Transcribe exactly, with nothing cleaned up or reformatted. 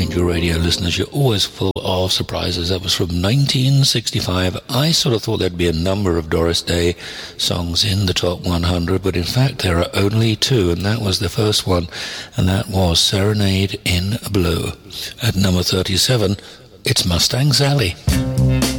Angel Radio listeners, you're always full of surprises. That was from nineteen sixty-five. I sort of thought there'd be a number of Doris Day songs in the top one hundred, but in fact there are only two, and that was the first one, and that was Serenade in Blue. At number thirty-seven, it's Mustang Sally.